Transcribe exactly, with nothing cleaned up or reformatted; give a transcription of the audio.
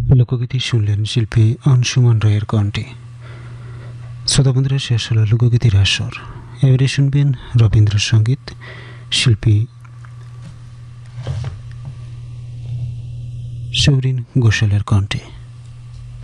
লোকগীতি শুনলেন শিল্পী অংশুমান রায়ের কণ্ঠে। শ্রোতা বন্ধুরা, শেষ হল লোকগীতির আসর। এবারে শুনবেন রবীন্দ্রসঙ্গীত শিল্পী সৌরিন ঘোষালের কণ্ঠে।